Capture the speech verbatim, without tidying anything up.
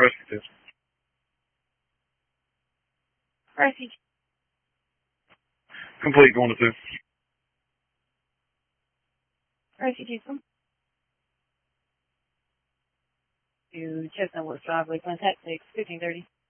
Rescue two. Rescue. Complete, going to two. Rescue two, come. To Chestnut Woods driveway, contact six, fifteen thirty.